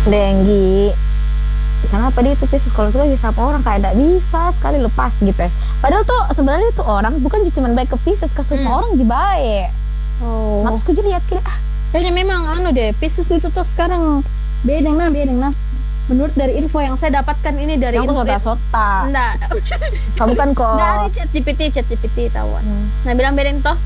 Denggi. Kenapa dia itu Pisces? Kalau kita lagi sama orang kayak tidak bisa sekali lepas gitu ya. Padahal tuh sebenarnya itu orang bukan cuma baik ke Pisces, ke semua orang juga baik. Oh. Terus aku lihat Kayaknya memang deh, Pisces itu tuh sekarang beda nah. Menurut dari info yang saya dapatkan ini dari kamu info sota. Enggak. Kamu kan kok dari ChatGPT tahuan. Nah bilang bedeng toh.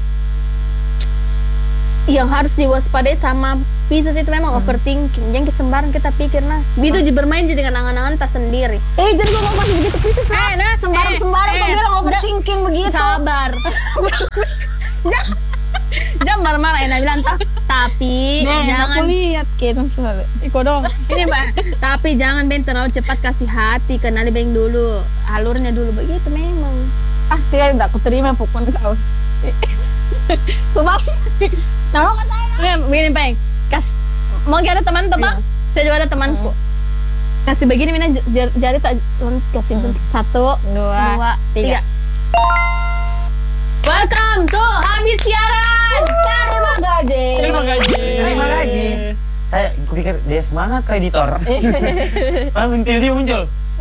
Yang harus diwaspadai sama Pisces itu memang overthinking. Yang sembarang kita pikir nah. Itu bermain dengan angan-angan tak sendiri. Jadi gua mau masih begitu Pisces lah. Sembarang kau bilang overthinking begitu. Sabar. Jangan marah-marah Enak bilang toh. Tapi jangan aku lihat gitu soalnya. Iko dong. Ini Mbak. Tapi jangan Ben terlalu cepat kasih hati, kenali Ben dulu. Alurnya dulu begitu memang. Tidak aku terima pokoknya kau. Coba. Tahu nggak saya? Begini Bang. Mau ada teman toh? Saya juga ada temanku. Kasih begini Mina jari tak kasih 1, 2, 3. Welcome to habis siaran. Terima gaji. Saya pikir dia semangat ke editor. Langsung tiba-tiba muncul.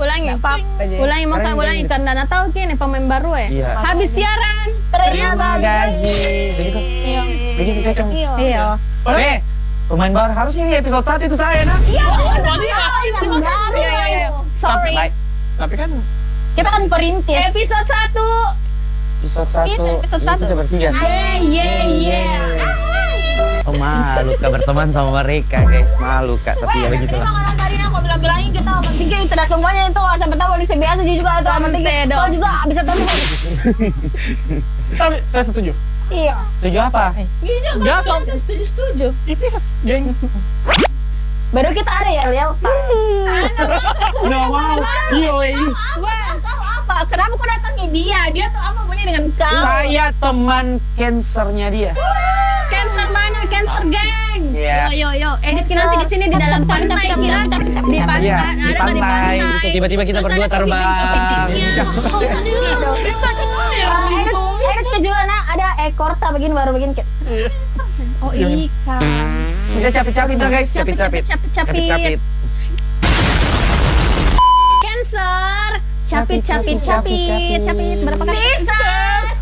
Ulangi karena tahu kini pemain baru ya. Iya. Habis siaran. Terima gaji. Begitu. Gaji cocok. Iya. Oke. Pemain baru harusnya episode 1 itu saya nah. Iya. Sorry. Tapi kan Kita kan perintis. Episode 1. episode 1 kita bertiga. Oh malu kak berteman sama mereka guys, malu kak, tapi ya begitulah. Makanan tadi aku bilang-bilangin kita bertiga itu tidak semuanya itu sampai tahu di CBA itu juga sama tiga. Kau juga bisa tahu. Tapi saya setuju. Iya. Setuju apa? Iya, setuju. Pisces, geng. Baru kita ada ya, Liel. Nggak mau. Iya. Kau apa? Kenapa kau datangin dia? Dia tuh apa punya dengan kau? Saya teman cancernya dia. Cancer mana? Cancer geng. Iya. Yo. Edit nanti di sini di dalam pantai kira di pantai. Iya, Ada di nggak di pantai. pantai? Tiba-tiba kita berdua terbang. Edit juga nah ada ekor tak begini baru begini kayak. Oh ikan. Kita capit-capit dah guys, capit-capit. Cancer. Capit. Berapa kali? Pisces.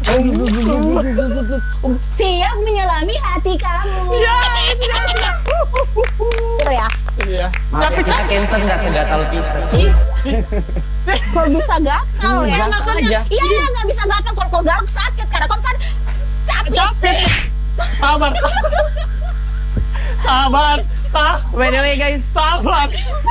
Siap menyelami hati kamu. Gitu ya. Iya. Maaf ya, kita cancer nggak segasal Pisces. Kok bisa gatal ya? Gatal Maksudnya, aja. iya nggak bisa gatal kalau kau garuk sakit karena kau kan capek. Sabar. By the way guys, Sabar.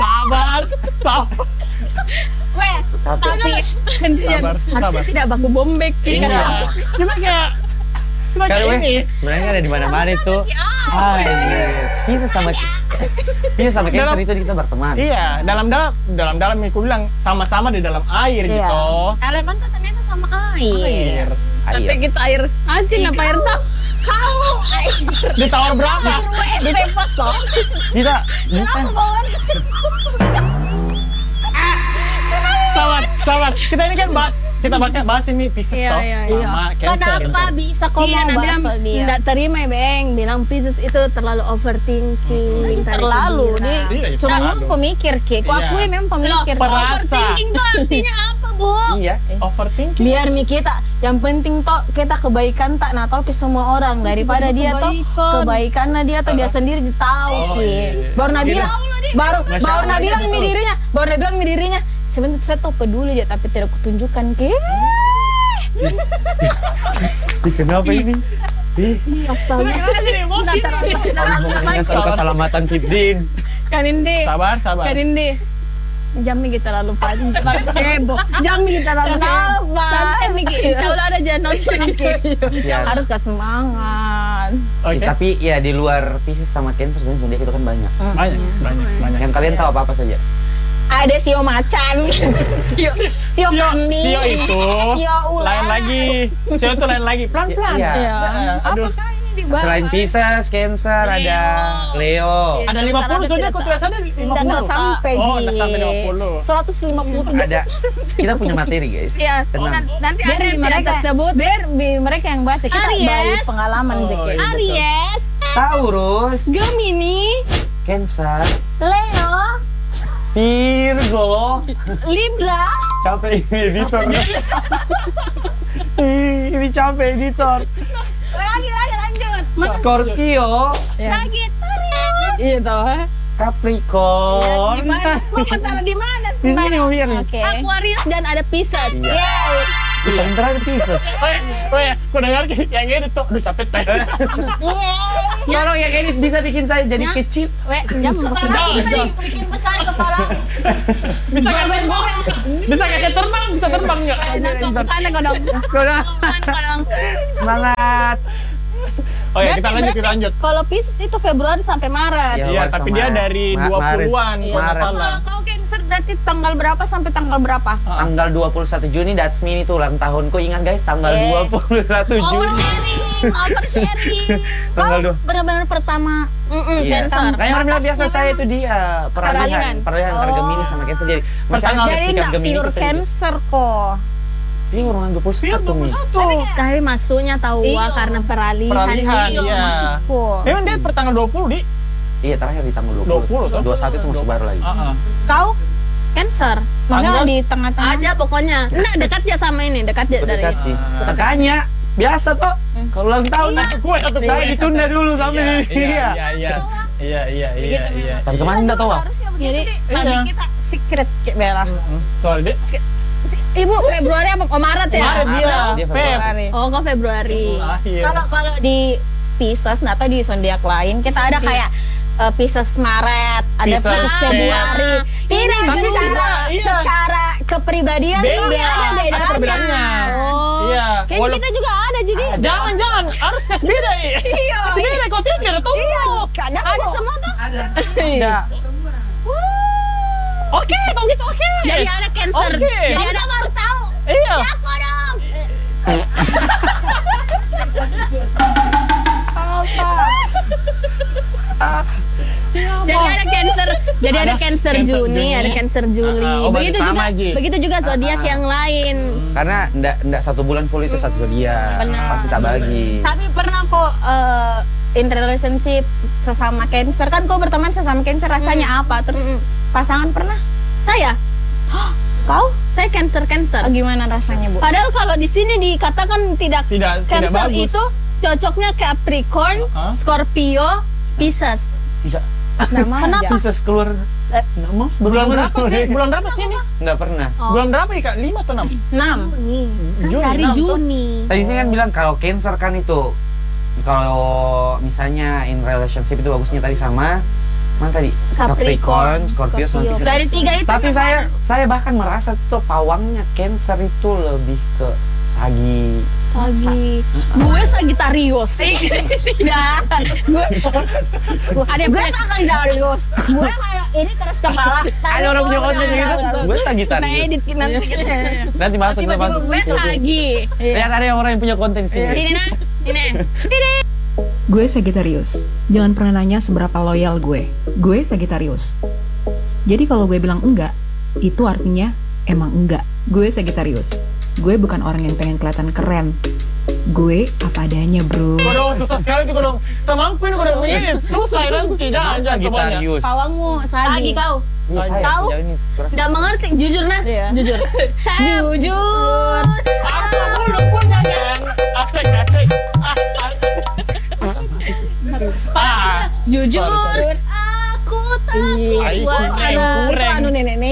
Weh, Tapi harusnya tidak baku bombek. Iya. Kita kayak kan ini. sebenarnya ada di mana-mana itu. Pisces sama cancer itu kita berteman. Iya, dalam aku bilang sama-sama di dalam air Iya. gitu. Elemen ternyata sama air. Tapi kita air asin apa air tak? kau Ditawar berapa? bebas loh. Kita bukan. Sabar. Kita ini kan bahas ini Pisces Iya, toh iya. sama Cancer. Kenapa bisa kau Iya, mau bilang bahas dia? nggak terima ya Beng. Bilang Pisces itu terlalu overthinking. Terlalu Iya, dia iya, cuma terlalu. memang pemikir Ki. Kok Iya. aku memang pemikir. Perasa. Overthinking tuh artinya apa Bu? Iya. Overthinking. Biar kita yang penting toh kita kebaikan tak natal ke semua orang daripada dia toh kebaikannya dia tuh dia sendiri tahu Oh, Ki. iya, iya. Baru Nabi Gila. bilang Masya baru Allah, Nabi bilang betul. mi dirinya sebenarnya saya tuh peduli aja tapi tidak kutunjukkan Ki. Kenapa ini? Astaga. Kenapa jadi emosi? Ngomongnya soal keselamatan Kidin. Kaninde. Sabar. Kaninde. Jamnya kita lalu panjang. Heboh. Jamnya kita lalu heboh. Santai Miki. Insya Allah ada jangan nonton. Iya. Harus kasih semangat. Oke. Tapi ya di luar Pisces sama Cancer sebenarnya zodiak itu kan banyak. Banyak. Yang kalian tahu apa saja? Ada sio macan, sio kambing, Sio itu sio ular. lain lagi. Sio itu lain lagi. Pelan-pelan. Iya. Aduh. Apakah ini dibahas? Selain Pisces, Cancer, ada Leo. Ada 50 zodiak aku tulisannya Tidak 50. sampai Oh, nggak sampai 50. 150. Ada. Kita punya materi guys. Iya. Tenang. Nanti Biar ada yang mereka tersebut. biar mereka yang baca kita Aries. dari pengalaman Oh, Jeki. iya. Aries, Taurus, Gemini, Cancer, Leo, Virgo. Libra. Capek ini editor. Ini capek editor. Lagi lanjut. Scorpio. Sagittarius. Itu. Capricorn. Gimana? Mau taruh di mana sih? Di sini mau biar nih. Oke. Aquarius dan ada Pisces. Di paling terakhir Pisces. Weh, aku dengar yang ini tuh, aduh capek teh. Tolong yang ini bisa bikin saya jadi kecil. Weh, jam Bisa bikin besar kepala. Bisa kayak terbang, bisa terbang nggak? Kodong. Semangat. Oh ya, kita lanjut. Kalau Pisces itu Februari sampai Maret. Ya. Iya, tapi dia dari 20-an kalau nggak salah. Kalau Cancer berarti tanggal berapa sampai tanggal berapa? Tanggal 21 Juni, that's me itu ulang tahunku. Ingat guys, tanggal 21 Juni. Oversharing. Tanggal Kau benar-benar pertama Iya. Cancer. Kayak orang bilang biasa saya itu dia peralihan antara Gemini sama Cancer. Jadi misalnya Jadi sikap nggak Gemini pure itu Cancer kok. Ini orang 21 nih. Tapi masuknya tahu karena peralihan. Iya. Maksudku. Memang dia pertanggal 20 di. Iya, terakhir di tanggal 20 20. 21 itu musuh baru lagi. Kau Cancer. Makanya Tanggal- di tengah-tengah. Ada pokoknya. Nah, dekat ya sama ini, dekat ya dari. Dekat sih. Makanya biasa toh. Kalau ulang tahun Kue satu saya ditunda dulu sampai dia. Iya. Tapi kemarin enggak tahu. Jadi Iya. kita secret kayak Bella. Soalnya dia Ibu Februari apa? Oh, Maret ya? Maret dia. Dia Feb. Februari. Oh, kok Februari. Akhir. Kalau di Pisces atau di zodiak lain kita ada kayak Pisces Maret, ada Pisces Pisces Februari. Tidak Tapi iya. secara kepribadian tuh Beda. ada Ada bedanya. perbedaannya. Oh. Iya. Kayaknya kita juga ada jadi. Jangan, harus kasih beda ya. Iya. Kasih beda, kau tidak ada tahu. Ada semua tuh. Ada. Oke, kalau gitu oke. Jadi ada Cancer. Oke. Jadi ada baru tahu. Iya. Aku dong. Jadi ada Cancer. Jadi ada Cancer Cancer Juni, Juni. ada Cancer Juli. Oh, berarti Begitu sama, juga. Ji. Begitu juga zodiak yang lain. Karena enggak 1 bulan full itu satu zodiak. Pasti tak bagi. Tapi pernah kok in relationship sesama Cancer kan kau berteman sesama Cancer rasanya apa? Terus pasangan pernah? Saya. Kau? Saya Cancer. Gimana rasanya, Bu? Padahal kalau di sini dikatakan tidak Tidak Cancer bagus. itu cocoknya Capricorn, Scorpio, Pisces. Tidak. Nama Kenapa? Bisa keluar nama Bulan berapa sih? Bulan berapa sih ini? Enggak pernah. Bulan berapa ya, Kak? 5 atau 6? 6. Kan Juni, dari 6 tuh. Juni. Tadi sih kan bilang kalau Cancer kan itu kalau misalnya in relationship itu bagusnya tadi sama mana tadi? Capricorn, Scorpio sama Pisces. Dari 3 itu Tapi saya bahkan merasa tuh pawangnya Cancer itu lebih ke Sagi. Gue Sagittarius. tidak. Ada yang punya Sagittarius. Gue kayak ini keras kepala. Ada orang punya konten gitu. Gue Sagittarius. Nanti masuk. gue Sagi. Lihat ada yang orang yang punya konten sih. Sini nah. Ini. Gue Sagittarius. Jangan pernah nanya seberapa loyal gue. Gue Sagittarius. Jadi kalau gue bilang enggak, itu artinya emang enggak. Gue Sagittarius. Gue bukan orang yang pengen kelihatan keren. Gue apa adanya, bro. Kodong susah sekali tuh kodong. Temanku ini kodong ini susah nanti. Jangan temannya. Sagittarius. Pawangmu Sagi kau. Iya, saya Tahu? sejauh ini kurasa- Nggak mengerti, jujur nah. Jujur. jujur. Aku belum punya kan. Asik. Jujur. Aku tak Ai, kuasa. kurang. Anu nenek